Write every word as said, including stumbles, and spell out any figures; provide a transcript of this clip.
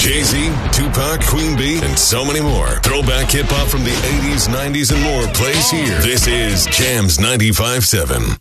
Jay-Z, Tupac, Queen Bee, and so many more. Throwback hip-hop from the eighties, nineties, and more plays here. This is Jams ninety-five point seven.